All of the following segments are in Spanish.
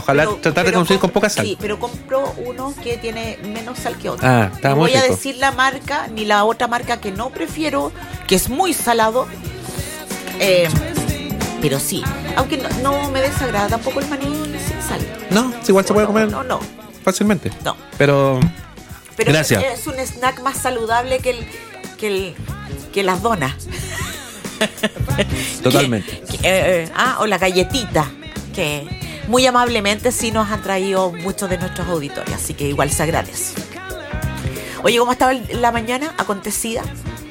Ojalá tratar de conseguir con poca sal. Sí, pero compro uno que tiene menos sal que otro. Está no muy voy a rico. decir la marca, ni la otra marca que no prefiero, que es muy salado. Pero sí, aunque no me desagrada tampoco el maní sin sal. No, igual se puede comer No. fácilmente. No. Pero gracias. Es un snack más saludable que las donas. Totalmente. O la galletita, que muy amablemente sí nos han traído muchos de nuestros auditorios, así que igual se agradece. Oye, ¿cómo estaba la mañana? Acontecida.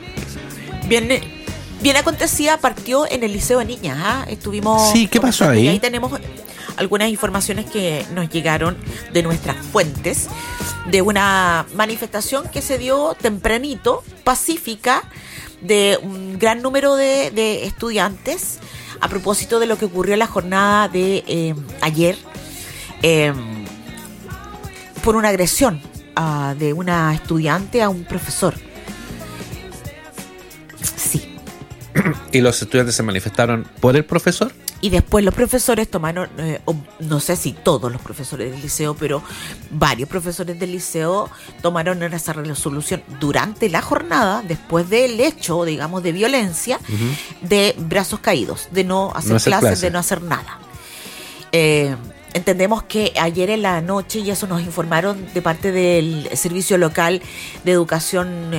Bien acontecida, partió en el Liceo de Niñas. Estuvimos. Sí, ¿qué pasó ahí? Y ahí tenemos algunas informaciones que nos llegaron de nuestras fuentes de una manifestación que se dio tempranito, pacífica, de un gran número de estudiantes a propósito de lo que ocurrió en la jornada de ayer por una agresión de una estudiante a un profesor. Sí. ¿Y los estudiantes se manifestaron por el profesor? Y después los profesores tomaron, no sé si todos los profesores del liceo, pero varios profesores del liceo tomaron esa resolución durante la jornada, después del hecho, digamos, de violencia, de brazos caídos, de no hacer clases, de no hacer nada. Entendemos que ayer en la noche, y eso nos informaron de parte del Servicio Local de Educación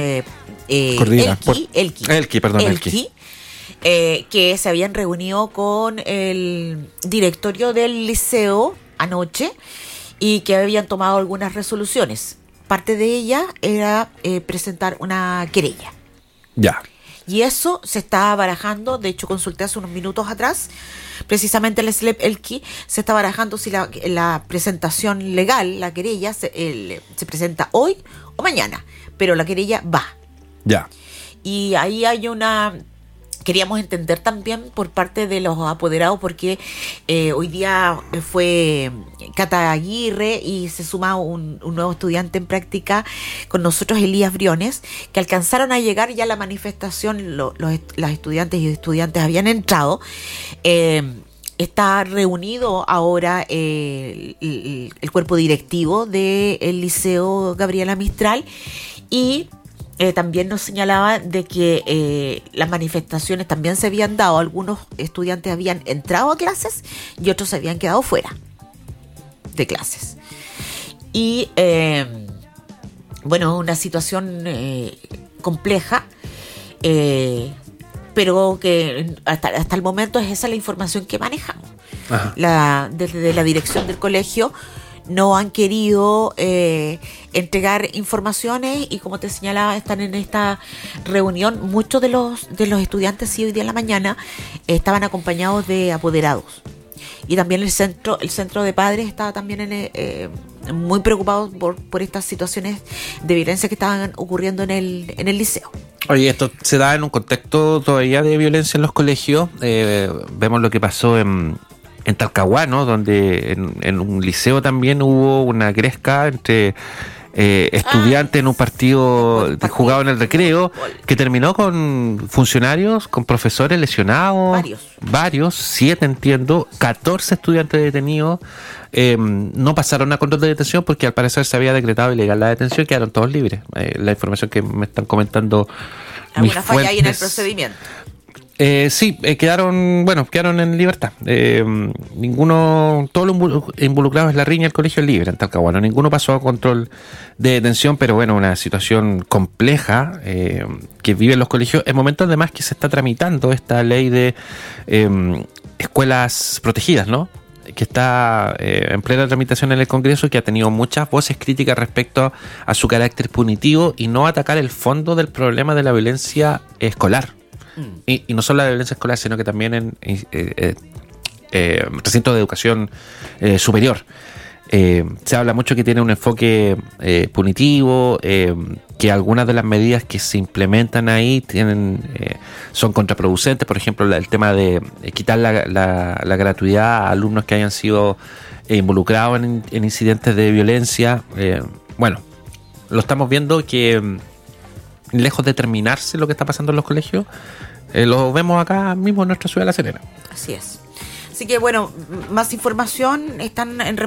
Elqui, que se habían reunido con el directorio del liceo anoche y que habían tomado algunas resoluciones. Parte de ella era presentar una querella. Ya. Y eso se está barajando, de hecho consulté hace unos minutos atrás, precisamente el SLEP Elqui, se está barajando si la presentación legal, la querella, se presenta hoy o mañana, pero la querella va. Ya. Y ahí hay queríamos entender también por parte de los apoderados, porque hoy día fue Cata Aguirre y se suma un nuevo estudiante en práctica con nosotros, Elías Briones, que alcanzaron a llegar ya a la manifestación, las estudiantes y estudiantes habían entrado. Está reunido ahora el cuerpo directivo del Liceo Gabriela Mistral y también nos señalaba de que las manifestaciones también se habían dado, algunos estudiantes habían entrado a clases y otros se habían quedado fuera de clases. Y bueno, una situación compleja, pero que hasta el momento es esa la información que manejamos. Desde la dirección del colegio no han querido entregar informaciones y, como te señalaba, están en esta reunión. Muchos de los estudiantes, sí, hoy día en la mañana estaban acompañados de apoderados. Y también el centro de padres estaba también muy preocupado por estas situaciones de violencia que estaban ocurriendo en el liceo. Oye, esto se da en un contexto todavía de violencia en los colegios. Vemos lo que pasó en Talcahuano, donde en un liceo también hubo una gresca entre estudiantes en un partido jugado en el recreo, que terminó con funcionarios, con profesores lesionados. Varios, 7 entiendo, 14 estudiantes detenidos. No pasaron a control de detención porque al parecer se había decretado ilegal la detención y quedaron todos libres. La información que me están comentando mis ¿alguna fuentes, falla ahí en el procedimiento? Sí, quedaron en libertad. Todos los involucrados en la riña del colegio es libre en Talcahuano. Ninguno pasó a control de detención, pero bueno, una situación compleja que viven los colegios. En momentos además que se está tramitando esta ley de escuelas protegidas, ¿no? Que está en plena tramitación en el Congreso, que ha tenido muchas voces críticas respecto a su carácter punitivo y no atacar el fondo del problema de la violencia escolar. Y no solo la violencia escolar, sino que también en recintos de educación superior. Se habla mucho que tiene un enfoque punitivo, que algunas de las medidas que se implementan ahí son contraproducentes. Por ejemplo, el tema de quitar la gratuidad a alumnos que hayan sido involucrados en incidentes de violencia. Bueno, lo estamos viendo que lejos de terminarse lo que está pasando en los colegios, lo vemos acá mismo en nuestra ciudad de La Serena. Así es. Así que bueno, más información están en